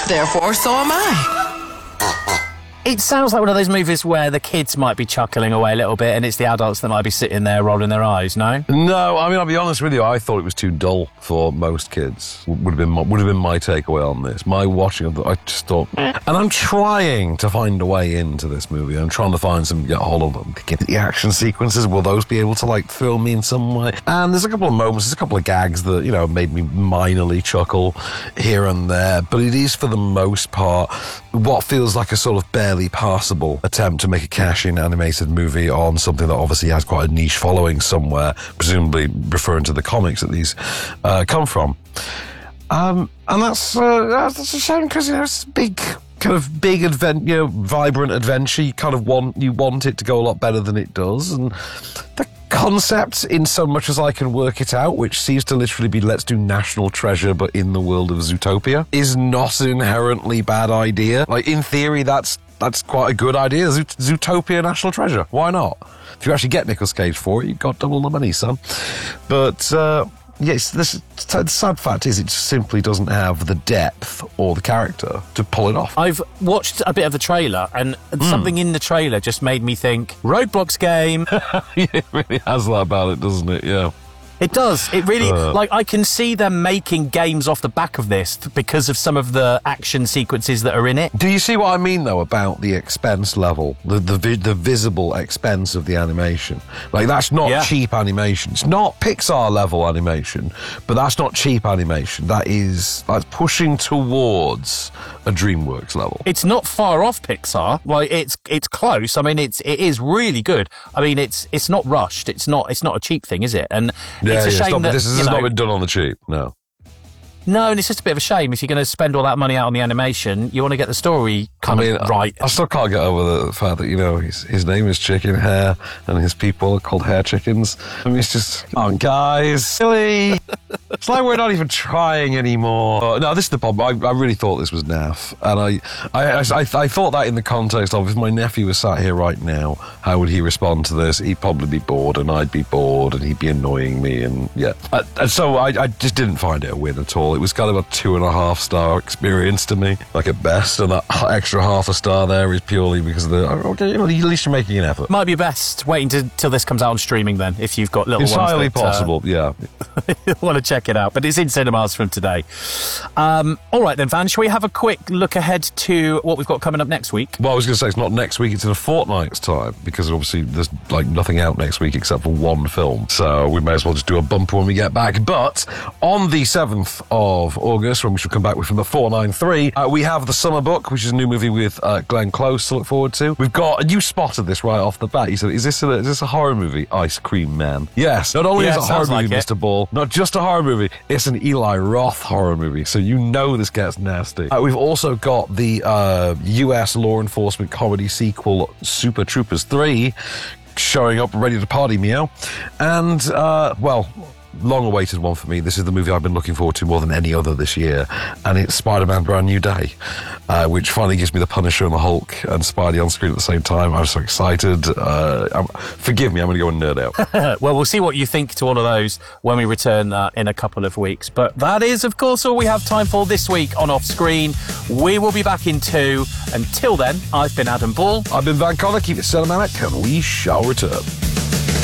Therefore, so am I. It sounds like one of those movies where the kids might be chuckling away a little bit and it's the adults that might be sitting there rolling their eyes, no? No, I mean, I'll be honest with you, I thought it was too dull for most kids. Would have been my takeaway on this. My watching of it, I just thought... And I'm trying to find a way into this movie. I'm trying to find get hold of them. Get the action sequences. Will those be able to, thrill me in some way? And there's a couple of moments, there's a couple of gags that, made me minorly chuckle here and there. But it is, for the most part, what feels like a sort of barely passable attempt to make a cash-in animated movie on something that obviously has quite a niche following somewhere, presumably referring to the comics that these come from. And that's a shame, because it's a big vibrant adventure. You kind of want it to go a lot better than it does, and the concept, in so much as I can work it out, which seems to literally be let's do National Treasure but in the world of Zootopia, is not an inherently bad idea. In theory, that's quite a good idea. Zootopia National Treasure. Why not? If you actually get Nicolas Cage for it, you've got double the money, son. But yes, the sad fact is it simply doesn't have the depth or the character to pull it off. I've watched a bit of the trailer, and something in the trailer just made me think, Roblox game. It really has that about it, doesn't it? Yeah. It does. It really, I can see them making games off the back of this because of some of the action sequences that are in it. Do you see what I mean, though, about the expense level, the visible expense of the animation? That's not cheap animation. It's not Pixar-level animation, but that's not cheap animation. That's pushing towards a DreamWorks level. It's not far off Pixar. It's close. I mean, it is really good. I mean, it's not rushed. It's not a cheap thing, is it? And it's a shame that this has not been done on the cheap. No, and it's just a bit of a shame. If you're going to spend all that money out on the animation, you want to get the story right. I still can't get over the fact that, his name is Chicken Hair and his people are called Hair Chickens. I mean, it's just, come on, guys, silly. It's like we're not even trying anymore. No, this is the problem. I really thought this was naff. And I thought that in the context of, if my nephew was sat here right now, how would he respond to this? He'd probably be bored, and I'd be bored, and he'd be annoying me, and yeah. And so I just didn't find it a win at all. It was kind of a 2.5 star experience to me, at best, and that extra half a star there is purely because of at least you're making an effort. Might be best waiting till this comes out on streaming then, if you've got little ones. Entirely possible, yeah. Want to check it out, but it's in cinemas from today. All right then, Van, shall we have a quick look ahead to what we've got coming up next week? Well, I was going to say, it's not next week, it's in a fortnight's time, because obviously there's nothing out next week except for one film, so we may as well just do a bumper when we get back. But on the 7th of August, when we should come back with from the 493, we have The Summer Book, which is a new movie with Glenn Close to look forward to. We've got, and you spotted this right off the bat, you said, is this a horror movie? Ice Cream Man. Yes, not only is it a horror movie, Mr. Ball, not just a horror movie, it's an Eli Roth horror movie, so this gets nasty. We've also got the US law enforcement comedy sequel, Super Troopers 3, showing up, ready to party, meow. And, long-awaited one for me. This is the movie I've been looking forward to more than any other this year, and it's Spider-Man Brand New Day, which finally gives me the Punisher and the Hulk and Spidey on screen at the same time. I'm so excited. Forgive me, I'm going to go and nerd out. Well, we'll see what you think to all of those when we return in a couple of weeks. But that is, of course, all we have time for this week on Off Screen. We will be back in 2. Until then, I've been Adam Ball. I've been Van Connor. Keep it cinematic, and we shall return.